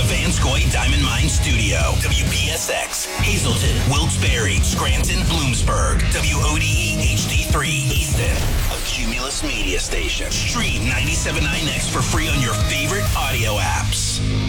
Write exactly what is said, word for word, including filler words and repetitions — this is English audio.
Vanscoy Diamond Mine Studio. W P S X, Hazleton, Wilkes-Barre, Scranton, Bloomsburg. W O D E H D three, Easton. A Cumulus Media Station. Stream ninety-seven point nine X for free on your favorite audio apps.